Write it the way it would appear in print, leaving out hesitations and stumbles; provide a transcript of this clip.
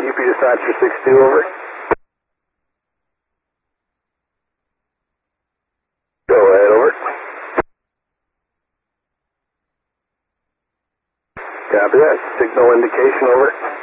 UP dispatcher 62, over. Go ahead, over. Copy that. Signal indication, over.